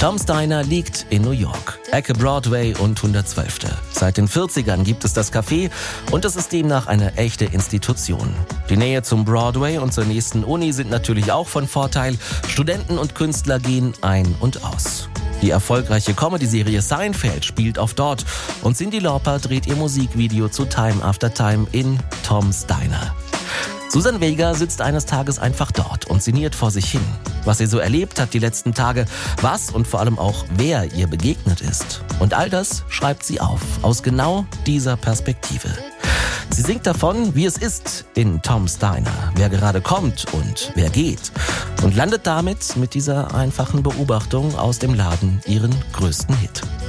Tom's Diner liegt in New York, Ecke Broadway und 112. Seit den 40ern gibt es das Café und es ist demnach eine echte Institution. Die Nähe zum Broadway und zur nächsten Uni sind natürlich auch von Vorteil. Studenten und Künstler gehen ein und aus. Die erfolgreiche Comedy-Serie Seinfeld spielt oft dort und Cyndi Lauper dreht ihr Musikvideo zu Time After Time in Tom's Diner. Susan Vega sitzt eines Tages einfach dort und sinniert vor sich hin. Was sie so erlebt hat die letzten Tage, was und vor allem auch wer ihr begegnet ist. Und all das schreibt sie auf, aus genau dieser Perspektive. Sie singt davon, wie es ist in Tom's Diner, wer gerade kommt und wer geht. Und landet damit mit dieser einfachen Beobachtung aus dem Laden ihren größten Hit.